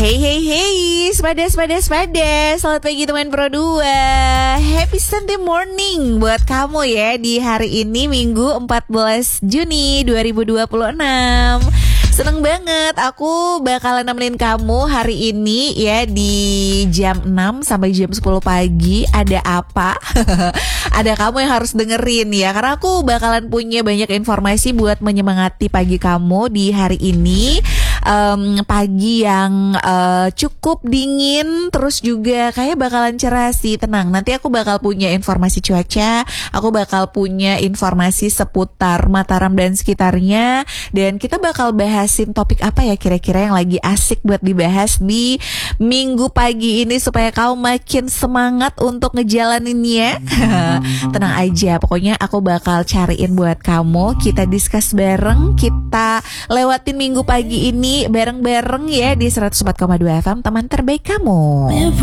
Hey hey hey, sepadas. Selamat pagi teman Pro 2. Happy Sunday morning buat kamu ya di hari ini Minggu 14 Juni 2026. Seneng banget aku bakalan nemenin kamu hari ini ya di jam 6 sampai jam 10 pagi. Ada apa? Ada kamu yang harus dengerin ya, karena aku bakalan punya banyak informasi buat menyemangati pagi kamu di hari ini. Pagi yang cukup dingin, terus juga kayak bakalan cerah sih. Tenang, nanti aku bakal punya informasi cuaca, aku bakal punya informasi seputar Mataram dan sekitarnya, dan kita bakal bahasin topik apa ya kira-kira yang lagi asik buat dibahas di minggu pagi ini supaya kau makin semangat untuk ngejalaninnya. Tenang aja, pokoknya aku bakal cariin buat kamu, kita discuss bareng, kita lewatin minggu pagi ini bareng-bareng ya di 104,2 FM, teman terbaik kamu.